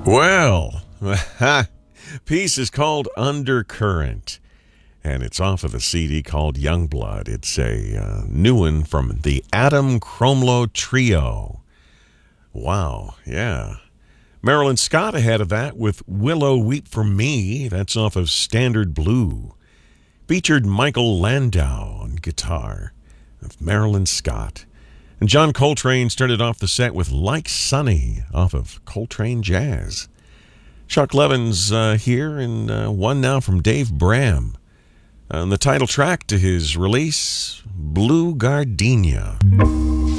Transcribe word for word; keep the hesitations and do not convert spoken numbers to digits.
Well, piece is called Undercurrent, and it's off of the C D called Youngblood. It's a uh, new one from the Adam Cromlow Trio. Wow, yeah. Marilyn Scott ahead of that with Willow Weep for Me. That's off of Standard Blue. Featured Michael Landau on guitar of Marilyn Scott. And John Coltrane started off the set with Like Sunny off of Coltrane Jazz. Chuck Levin's uh, here, and uh, one now from Dave Bram. And the title track to his release, Blue Gardenia.